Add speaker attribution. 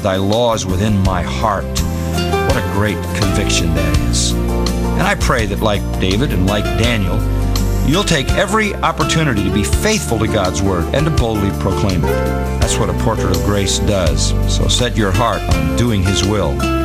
Speaker 1: Thy law is within my heart. What a great conviction that is. And I pray that like David and like Daniel, you'll take every opportunity to be faithful to God's Word and to boldly proclaim it. That's what a portrait of grace does. So set your heart on doing His will.